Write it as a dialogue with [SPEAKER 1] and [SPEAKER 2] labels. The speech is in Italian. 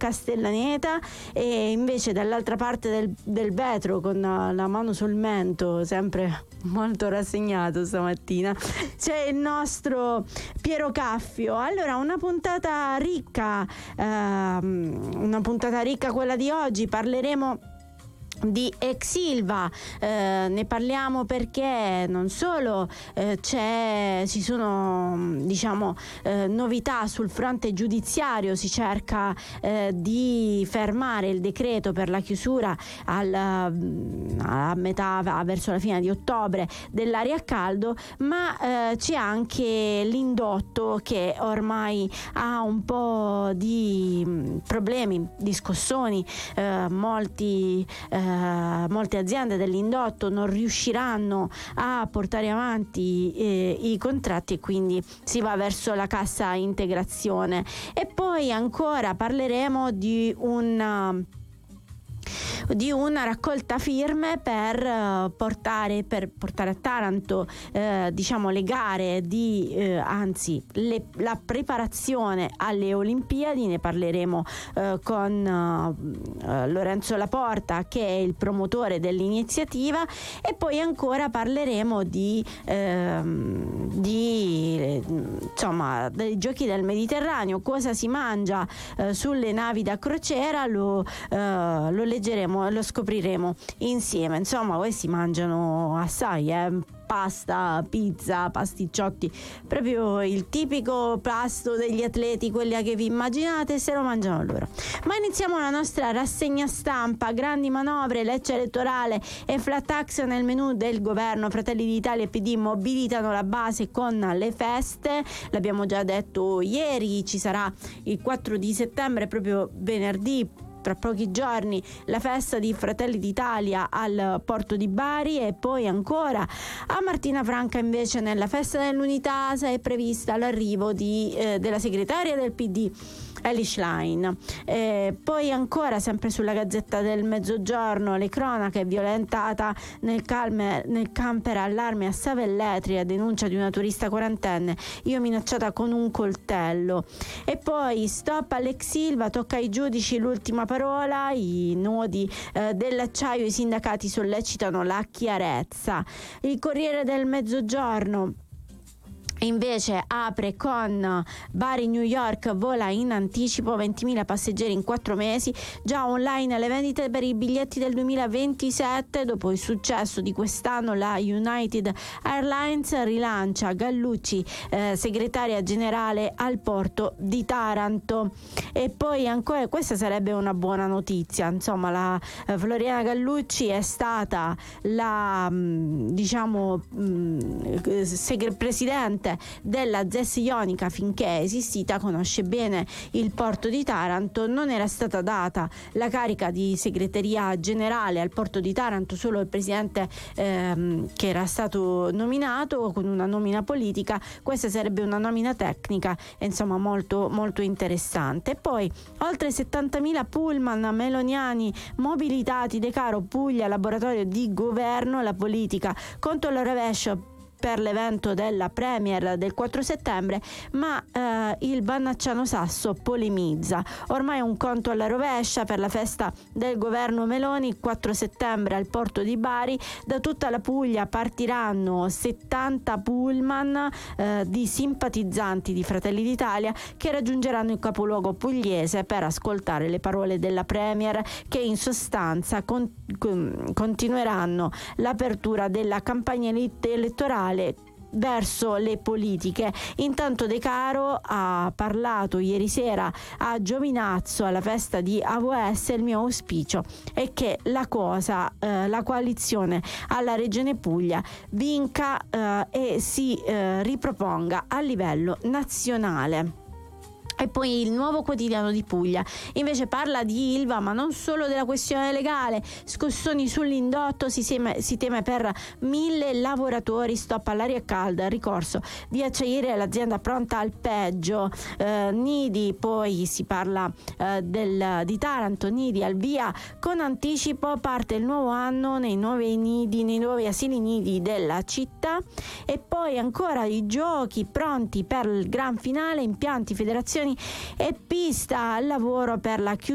[SPEAKER 1] Castellaneta, e invece dall'altra parte del vetro, con la mano sul mento, sempre molto rassegnato stamattina, c'è il nostro Piero Caffio. Allora, una puntata ricca quella di oggi. Parleremo di Exilva, ne parliamo perché non solo ci sono novità sul fronte giudiziario, si cerca di fermare il decreto per la chiusura a metà, verso la fine di ottobre, dell'area a caldo, ma c'è anche l'indotto che ormai ha un po' di problemi, di scossoni. Molte aziende dell'indotto non riusciranno a portare avanti i contratti, e quindi si va verso la cassa integrazione. E poi ancora parleremo di una raccolta firme per portare a Taranto le gare la preparazione alle Olimpiadi. Ne parleremo con Lorenzo Laporta, che è il promotore dell'iniziativa. E poi ancora parleremo dei giochi del Mediterraneo, cosa si mangia sulle navi da crociera. Lo leggeremo, lo scopriremo insieme. Insomma, poi si mangiano assai, pasta, pizza, pasticciotti, proprio il tipico pasto degli atleti, quelli che vi immaginate, se lo mangiano loro. Ma iniziamo la nostra rassegna stampa. Grandi manovre, legge elettorale e flat tax nel menù del governo. Fratelli d'Italia e PD mobilitano la base con le feste. L'abbiamo già detto ieri, ci sarà il 4 di settembre, proprio venerdì, tra pochi giorni, la festa di Fratelli d'Italia al porto di Bari. E poi ancora a Martina Franca, invece, nella festa dell'Unità è prevista l'arrivo della segretaria del PD Elly Schlein. Poi ancora, sempre sulla Gazzetta del Mezzogiorno, le cronache: violentata nel camper allarme a Savelletria, denuncia di una turista quarantenne, io minacciata con un coltello. E poi stop all'ex Ilva, tocca ai giudici l'ultima parola, i nodi dell'acciaio, i sindacati sollecitano la chiarezza. Il Corriere del Mezzogiorno invece apre con Bari-New York, vola in anticipo, 20.000 passeggeri in 4 mesi, già online le vendite per i biglietti del 2027. Dopo il successo di quest'anno, la United Airlines rilancia Gallucci, segretaria generale al porto di Taranto. E poi ancora, questa sarebbe una buona notizia, insomma, la Floriana Gallucci è stata la presidente della ZES Ionica finché è esistita, conosce bene il porto di Taranto. Non era stata data la carica di segreteria generale al porto di Taranto, solo il presidente che era stato nominato con una nomina politica. Questa sarebbe una nomina tecnica, insomma molto molto interessante. E poi oltre 70.000 pullman meloniani mobilitati, De Caro, Puglia, laboratorio di governo, la politica contro la rovescio per l'evento della Premier del 4 settembre, ma il Vannacciano Sasso polemizza. Ormai un conto alla rovescia per la festa del governo Meloni, il 4 settembre al porto di Bari. Da tutta la Puglia partiranno 70 pullman di simpatizzanti di Fratelli d'Italia che raggiungeranno il capoluogo pugliese per ascoltare le parole della Premier, che in sostanza continueranno l'apertura della campagna elettorale verso le politiche. Intanto De Caro ha parlato ieri sera a Giovinazzo alla festa di AVS. Il mio auspicio è che la coalizione alla Regione Puglia vinca e si riproponga a livello nazionale. E poi il Nuovo Quotidiano di Puglia invece parla di Ilva, ma non solo della questione legale. Scossoni sull'indotto, si teme per 1.000 lavoratori, stop all'aria calda, ricorso di Acciaierie, l'azienda pronta al peggio. Nidi, poi si parla di Taranto, Nidi al via con anticipo, parte il nuovo anno nei nuovi asili nidi della città. E poi ancora i giochi pronti per il gran finale, impianti, federazioni e pista al lavoro per la chiusura